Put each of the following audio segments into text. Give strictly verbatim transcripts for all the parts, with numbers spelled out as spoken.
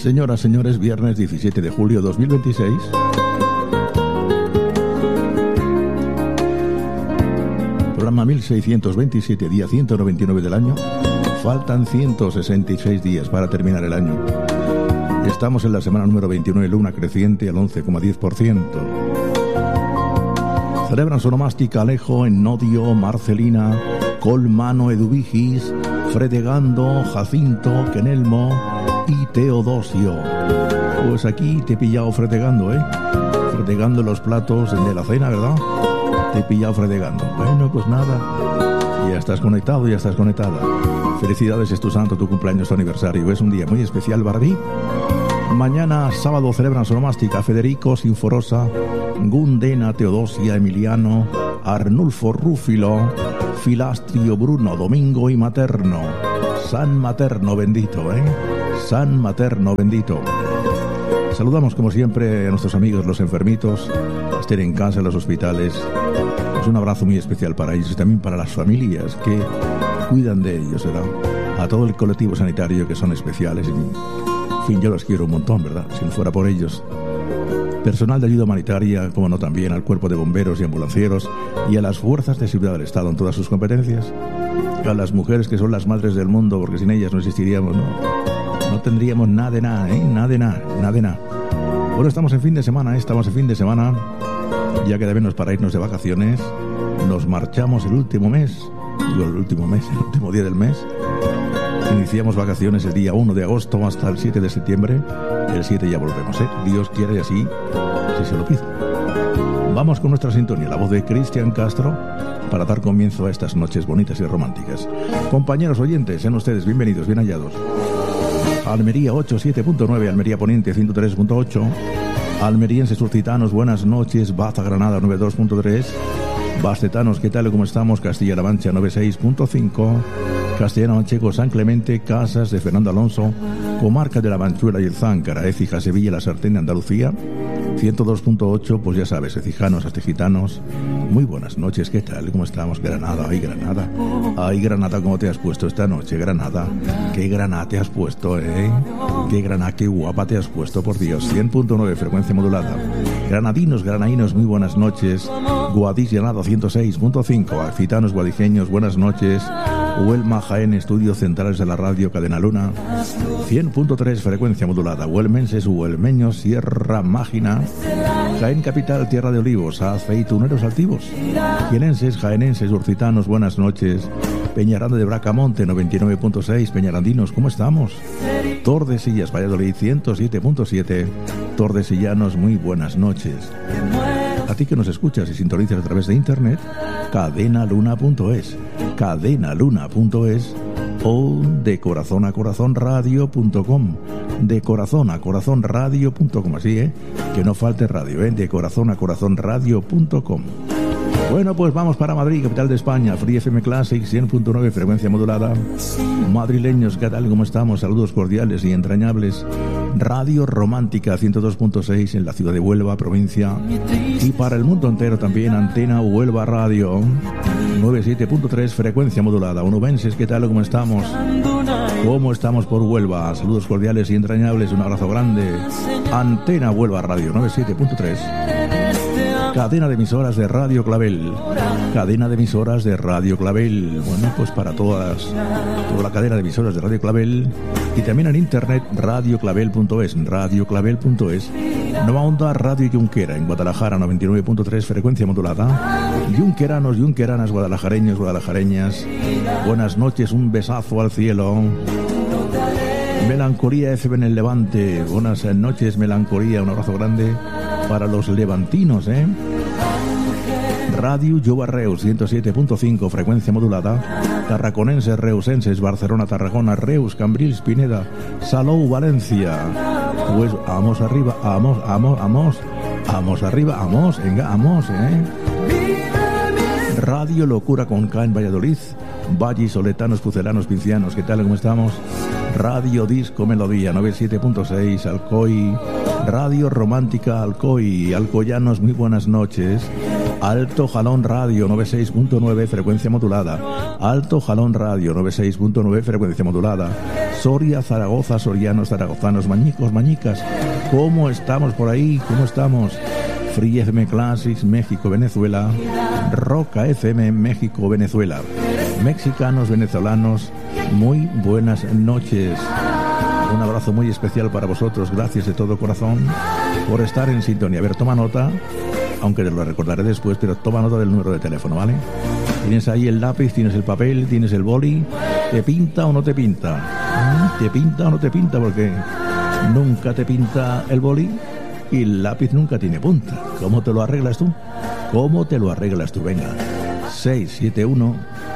Señoras, señores, viernes diecisiete de julio de dos mil veintiséis. Programa mil seiscientos veintisiete, día ciento noventa y nueve del año. Faltan ciento sesenta y seis días para terminar el año. Estamos en la semana número veintinueve, luna creciente al once coma diez por ciento. Celebran su onomástica Alejo, Ennodio, Marcelina, Colmano, Eduvigis, Fredegando, Jacinto, Kenelmo y Teodosio. Pues aquí te he pillado fredegando, ¿eh? Fredegando los platos de la cena, ¿verdad? Te he pillado fredegando. Bueno, pues nada. Ya estás conectado, ya estás conectada. Felicidades, es tu santo, tu cumpleaños, tu aniversario. Es un día muy especial para ti. Mañana, sábado, celebran su onomástica Federico, Sinforosa, Gundena, Teodosia, Emiliano, Arnulfo, Rúfilo, Filastrio, Bruno, Domingo y Materno. San Materno bendito, ¿eh? San Materno bendito. Saludamos como siempre a nuestros amigos los enfermitos, estén en casa, en los hospitales. Es un abrazo muy especial para ellos y también para las familias que cuidan de ellos, ¿verdad? A todo el colectivo sanitario que son especiales. En fin, yo los quiero un montón, ¿verdad? Si no fuera por ellos. Personal de ayuda humanitaria, como no también al cuerpo de bomberos y ambulancieros y a las fuerzas de seguridad del Estado en todas sus competencias. A las mujeres que son las madres del mundo, porque sin ellas no existiríamos, ¿no? No tendríamos nada de nada, ¿eh? Nada de nada, nada de nada. Bueno, estamos en fin de semana, ¿eh? Estamos en fin de semana. Ya queda menos para irnos de vacaciones. Nos marchamos el último mes, digo el último mes, el último día del mes. Iniciamos vacaciones el día uno de agosto hasta el siete de septiembre. El siete ya volvemos, ¿eh? Dios quiere y así, si se lo pido. Vamos con nuestra sintonía, la voz de Cristian Castro, para dar comienzo a estas noches bonitas y románticas. Compañeros oyentes, sean ustedes bienvenidos, bien hallados. Almería ochenta y siete punto nueve, Almería Poniente ciento tres punto ocho, almerienses urcitanos, buenas noches, Baza Granada noventa y dos punto tres, bastetanos, ¿qué tal? ¿Cómo estamos? Castilla-La Mancha noventa y seis punto cinco, Castellano-Manchego, San Clemente, Casas de Fernando Alonso, Comarca de la Manchuela y el Záncara, Écija, Sevilla, La Sartén de Andalucía, ciento dos punto ocho, pues ya sabes, ecijanos, astejitanos, muy buenas noches, ¿qué tal? ¿Cómo estamos? Granada, ay Granada, ay Granada, ¿cómo te has puesto esta noche, Granada? ¿Qué Granada te has puesto, eh? ¿Qué Granada, qué guapa te has puesto, por Dios? cien punto nueve, frecuencia modulada. Granadinos, granadinos, muy buenas noches. Guadix, Granada, ciento seis punto cinco, Accitanos, guadijeños, buenas noches. Huelma, Jaén, estudios centrales de la radio Cadena Luna, cien punto tres, frecuencia modulada. Huelmenses, huelmeños, Sierra Mágina, Jaén Capital, Tierra de Olivos, aceituneros altivos, jienenses, jaenenses, urcitanos, buenas noches. Peñaranda de Bracamonte, noventa y nueve punto seis, peñarandinos, ¿cómo estamos? Tordesillas, Valladolid, ciento siete punto siete, tordesillanos, muy buenas noches. A ti que nos escuchas y sintonizas a través de internet, cadenaluna punto es, cadenaluna punto es o de corazón a corazón radio punto com, de corazón a corazón radio punto com, así, ¿eh? Que no falte radio, ¿eh? De corazón a corazón radio punto com. Bueno, pues vamos para Madrid, capital de España, Free F M Classic, cien punto nueve, frecuencia modulada. Madrileños, ¿qué tal? ¿Cómo estamos? Saludos cordiales y entrañables. Radio Romántica, ciento dos punto seis en la ciudad de Huelva, provincia. Y para el mundo entero también, Antena Huelva Radio, noventa y siete punto tres, frecuencia modulada. Onubenses, ¿qué tal? ¿Cómo estamos? ¿Cómo estamos por Huelva? Saludos cordiales y entrañables, un abrazo grande. Antena Huelva Radio, noventa y siete punto tres. Cadena de emisoras de Radio Clavel. Cadena de emisoras de Radio Clavel. Bueno, pues para todas, toda la cadena de emisoras de Radio Clavel. Y también en internet, radio clavel punto es, radio clavel punto es. Nueva Onda, Radio Junquera, en Guadalajara, noventa y nueve punto tres, frecuencia modulada. Junqueranos, junqueranas, guadalajareños, guadalajareñas, buenas noches, un besazo al cielo. Melancolía F M en el Levante, buenas noches, Melancolía, un abrazo grande para los levantinos, ¿eh? Radio Jova Reus, ciento siete punto cinco, frecuencia modulada. Tarraconenses, reusenses, Barcelona, Tarragona, Reus, Cambrils, Pineda, Salou, Valencia. Pues vamos arriba, vamos, vamos, vamos, vamos arriba, vamos, venga, vamos, ¿eh? Radio Locura con K en Valladolid, Vallis, Soletanos, Pucelanos, Pincianos, ¿qué tal? ¿Cómo estamos? Radio Disco Melodía, noventa y siete punto seis, Alcoy. Radio Romántica Alcoy, Alcoyanos, muy buenas noches. Alto Jalón Radio noventa y seis punto nueve, frecuencia modulada. Alto Jalón Radio noventa y seis punto nueve, frecuencia modulada. Soria, Zaragoza, sorianos, zaragozanos, mañicos, mañicas. ¿Cómo estamos por ahí? ¿Cómo estamos? Free F M Classics, México, Venezuela. Roca F M, México, Venezuela. Mexicanos, venezolanos, muy buenas noches. Un abrazo muy especial para vosotros. Gracias de todo corazón por estar en sintonía. A ver, toma nota, aunque te lo recordaré después, pero toma nota del número de teléfono, ¿vale? Tienes ahí el lápiz, tienes el papel, tienes el boli. ¿Te pinta o no te pinta? ¿Te pinta o no te pinta? Porque nunca te pinta el boli y el lápiz nunca tiene punta. ¿Cómo te lo arreglas tú? ¿Cómo te lo arreglas tú? Venga, seis siete uno,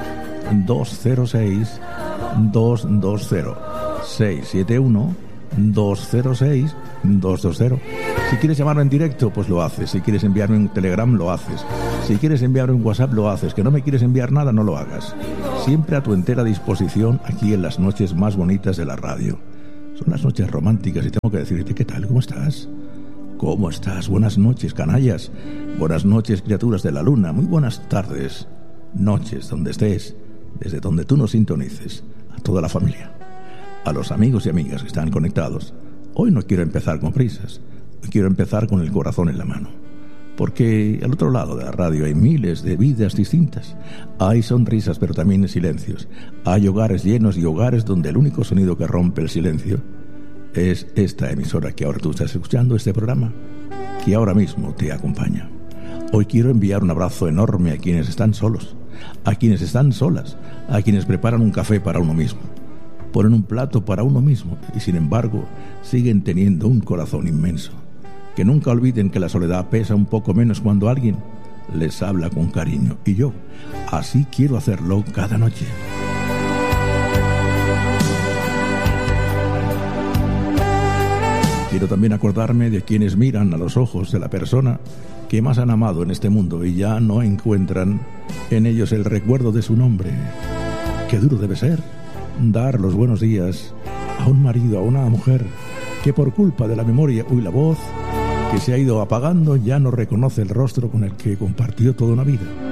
dos cero seis, dos dos cero. seis siete uno, dos cero seis, dos dos cero. Si quieres llamarme en directo, pues lo haces. Si quieres enviarme un Telegram, lo haces. Si quieres enviarme un WhatsApp, lo haces. Que no me quieres enviar nada, no lo hagas. Siempre a tu entera disposición aquí en las noches más bonitas de la radio. Son las noches románticas y tengo que decirte, ¿qué tal? ¿Cómo estás? ¿Cómo estás? Buenas noches, canallas. Buenas noches, criaturas de la luna. Muy buenas tardes, noches, donde estés, desde donde tú nos sintonices. A toda la familia, a los amigos y amigas que están conectados. Hoy no quiero empezar con prisas. Hoy quiero empezar con el corazón en la mano. Porque al otro lado de la radio hay miles de vidas distintas. Hay sonrisas, pero también silencios. Hay hogares llenos y hogares donde el único sonido que rompe el silencio es esta emisora que ahora tú estás escuchando, este programa, que ahora mismo te acompaña. Hoy quiero enviar un abrazo enorme a quienes están solos, a quienes están solas, a quienes preparan un café para uno mismo, ponen un plato para uno mismo y sin embargo siguen teniendo un corazón inmenso. Que nunca olviden que la soledad pesa un poco menos cuando alguien les habla con cariño. Y yo así quiero hacerlo cada noche. Quiero también acordarme de quienes miran a los ojos de la persona que más han amado en este mundo y ya no encuentran en ellos el recuerdo de su nombre. Qué duro debe ser dar los buenos días a un marido, a una mujer que por culpa de la memoria y la voz que se ha ido apagando ya no reconoce el rostro con el que compartió toda una vida.